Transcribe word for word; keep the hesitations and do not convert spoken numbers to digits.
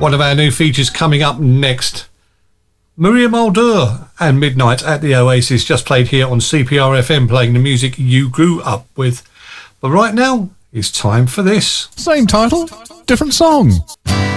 One of our new features coming up next. Maria Mulder and Midnight at the Oasis, just played here on C P R F M, playing the music you grew up with. But right now, it's time for this. Same title, different song.